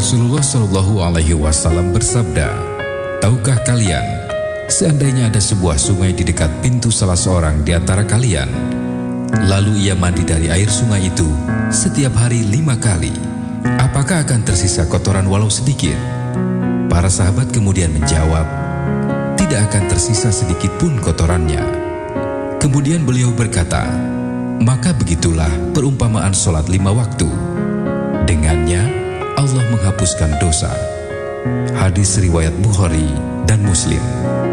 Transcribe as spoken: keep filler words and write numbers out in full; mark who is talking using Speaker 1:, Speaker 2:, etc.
Speaker 1: Rasulullah Shallallahu Alaihi Wasallam bersabda, "Tahukah kalian, seandainya ada sebuah sungai di dekat pintu salah seorang di antara kalian, lalu ia mandi dari air sungai itu setiap hari lima kali, apakah akan tersisa kotoran walau sedikit?" Para sahabat kemudian menjawab, "Tidak akan tersisa sedikit pun kotorannya." Kemudian beliau berkata, "Maka begitulah perumpamaan sholat lima waktu. Dengannya Allah menghapuskan dosa." Hadis riwayat Bukhari dan Muslim.